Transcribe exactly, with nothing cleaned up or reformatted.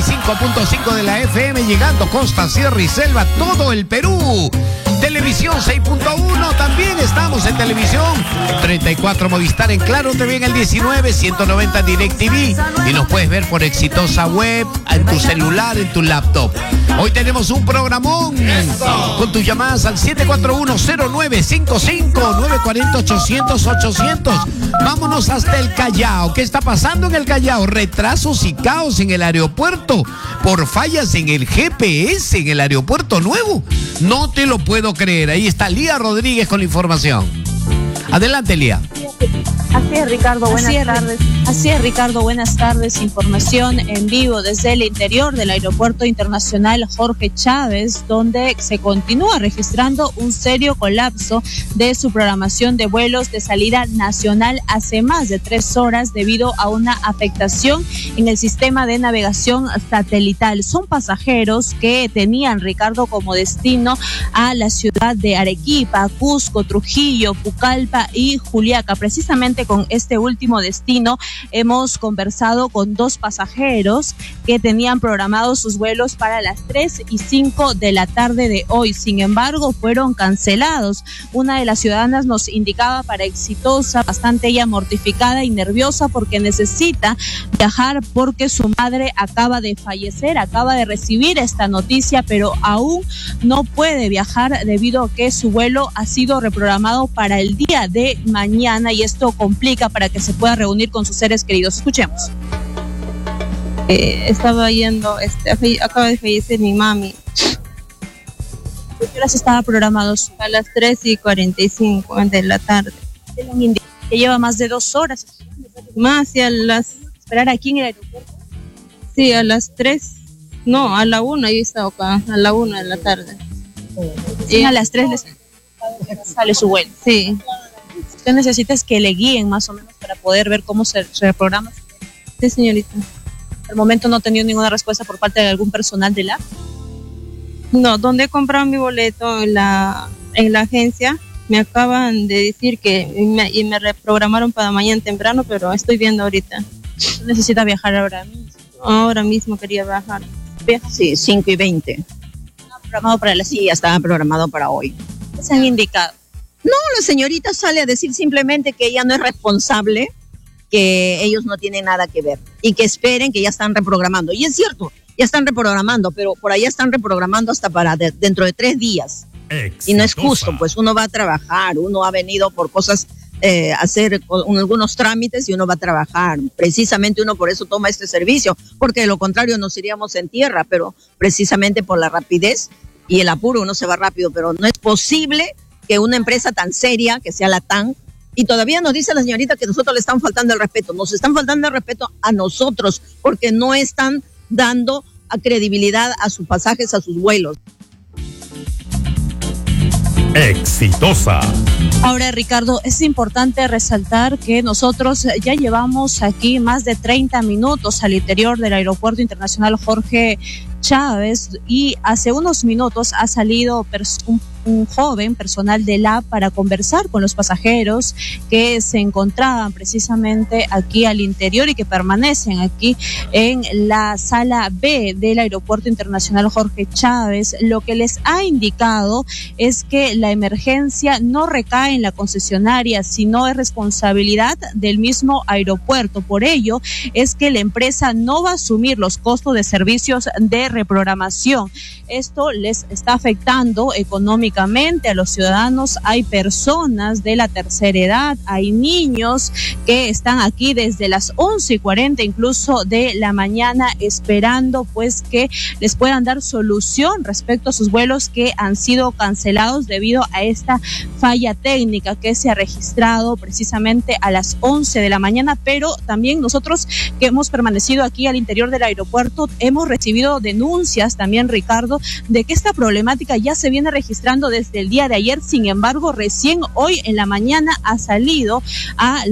y cinco punto cinco de la F M, llegando costa, sierra y selva, todo el Perú. Televisión seis punto uno, también estamos en televisión. treinta y cuatro Movistar en Claro T V en el diecinueve, ciento noventa DirecTV. Y nos puedes ver por Exitosa Web, en tu celular, en tu laptop. Hoy tenemos un programón. ¡Eso! Con tus llamadas al siete cuatro uno cero nueve cinco cinco, nueve cuatro cero ochocientos ochocientos. Vámonos hasta el Callao. ¿Qué está pasando en el Callao? Retrasos y caos en el aeropuerto por fallas en el G P S en el aeropuerto nuevo. No te lo puedo creer. Ahí está Lía Rodríguez con la información. Adelante, Lía. Así es, Ricardo, buenas así es, tardes. Así es, Ricardo, buenas tardes. Información en vivo desde el interior del Aeropuerto Internacional Jorge Chávez, donde se continúa registrando un serio colapso de su programación de vuelos de salida nacional hace más de tres horas debido a una afectación en el sistema de navegación satelital. Son pasajeros que tenían, Ricardo, como destino a la ciudad de Arequipa, Cusco, Trujillo, Pucallpa y Juliaca. Precisamente con este último destino hemos conversado con dos pasajeros que tenían programados sus vuelos para las tres y cinco de la tarde de hoy. Sin embargo, fueron cancelados. Una de las ciudadanas nos indicaba para Exitosa, bastante ella mortificada y nerviosa porque necesita viajar porque su madre acaba de fallecer, acaba de recibir esta noticia, pero aún no puede viajar debido a que su vuelo ha sido reprogramado para el día de mañana y esto complica para que se pueda reunir con sus seres queridos. Escuchemos. Eh, estaba yendo, este, acaba de fallecer mi mami. ¿A qué horas estaba programado? A las tres y cuarenta y cinco de la tarde. Que lleva más de dos horas. Más y a las... ¿Esperar aquí en el aeropuerto? Sí, a las tres. No, a la una yo estaba acá, a la una de la tarde. Sí, y a las tres les sale su vuelo. Sí. Usted necesita es que le guíen más o menos para poder ver cómo se reprograma. Sí, señorita. Al momento no ha tenido ninguna respuesta por parte de algún personal de la... No, donde he comprado mi boleto en la, en la agencia, me acaban de decir que me, y me reprogramaron para mañana temprano, pero estoy viendo ahorita. ¿Usted necesita viajar ahora mismo? Ahora mismo quería viajar. Sí, cinco y veinte. ¿Está programado para la Sí, ya estaba programado para hoy. ¿Qué se han indicado? No, la señorita sale a decir simplemente que ella no es responsable, que ellos no tienen nada que ver y que esperen que ya están reprogramando. Y es cierto, ya están reprogramando, pero por allá están reprogramando hasta para de, dentro de tres días. Exitosa. Y no es justo, pues uno va a trabajar, uno ha venido por cosas, eh, hacer con, algunos trámites y uno va a trabajar. Precisamente uno por eso toma este servicio, porque de lo contrario nos iríamos en tierra, pero precisamente por la rapidez y el apuro uno se va rápido, pero no es posible que una empresa tan seria, que sea la T A N, y todavía nos dice la señorita que nosotros le están faltando el respeto. Nos están faltando el respeto a nosotros, porque no están dando a credibilidad a sus pasajes, a sus vuelos. Exitosa. Ahora, Ricardo, es importante resaltar que nosotros ya llevamos aquí más de treinta minutos al interior del Aeropuerto Internacional Jorge Chávez y hace unos minutos ha salido un, un joven personal de la para conversar con los pasajeros que se encontraban precisamente aquí al interior y que permanecen aquí en la sala B del Aeropuerto Internacional Jorge Chávez. Lo que les ha indicado es que la emergencia no recae en la concesionaria, sino es responsabilidad del mismo aeropuerto. Por ello es que la empresa no va a asumir los costos de servicios de reprogramación. Esto les está afectando económicamente a los ciudadanos. Hay personas de la tercera edad, hay niños que están aquí desde las once y cuarenta incluso de la mañana esperando pues que les puedan dar solución respecto a sus vuelos que han sido cancelados debido a esta falla técnica que se ha registrado precisamente a las once de la mañana, pero también nosotros que hemos permanecido aquí al interior del aeropuerto hemos recibido denuncias también, Ricardo, de que esta problemática ya se viene registrando desde el día de ayer. Sin embargo, recién hoy en la mañana ha salido a